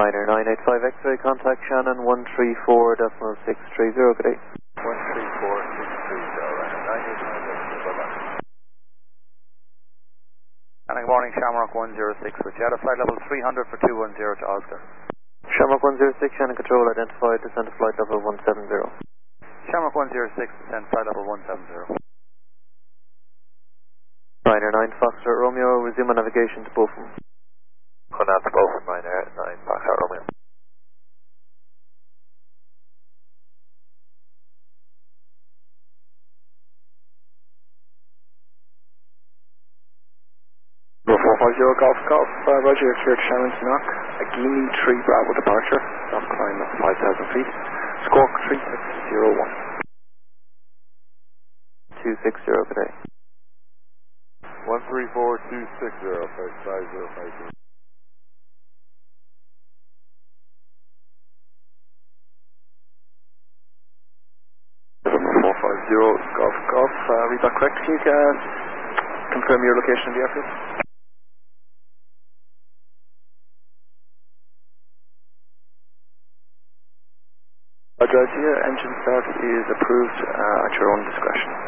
Ryanair 985 X-ray, contact Shannon 134.630, good day. 134.630, Ryanair 985 X-ray, bye-bye. Good morning, Shamrock 106, with you at a flight level 300 for 210 to Oscar. Shamrock 106, Shannon Control, identified, descent to flight level 170. Shamrock 106, descent flight level 170. Ryanair 9 Foxtrot Romeo, resume on navigation to Beaufort. Going out to Beaufort, Ryanair 9 Foxtrot Romeo. Beaufort 40 Golf Golf, Roger, cleared Shannon to knock. Agini 3 Bravo departure, off climb at 5,000 feet. Squawk 3601. 260, good day. 134.260, 5052. November 450 Golf Golf, read that correct. Can you confirm your location in the airfield? Roger, engine start is approved at your own discretion.